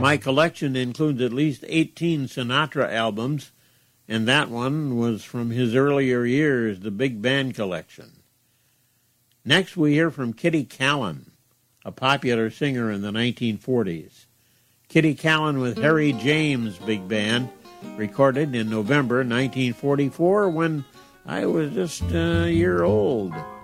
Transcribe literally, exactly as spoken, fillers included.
My collection includes at least eighteen Sinatra albums, and that one was from his earlier years, the Big Band Collection. Next, we hear from Kitty Kallen, a popular singer in the nineteen forties. Kitty Kallen with Harry James Big Band, recorded in November nineteen forty-four when I was just a year old.